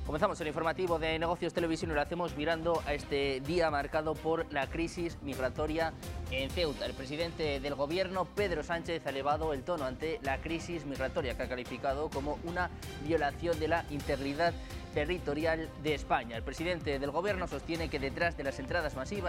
Comenzamos el informativo de Negocios Televisión y lo hacemos mirando a este día marcado por la crisis migratoria en Ceuta. El presidente del gobierno, Pedro Sánchez, ha elevado el tono ante la crisis migratoria, que ha calificado como una violación de la integridad territorial de España. El presidente del gobierno sostiene que detrás de las entradas masivas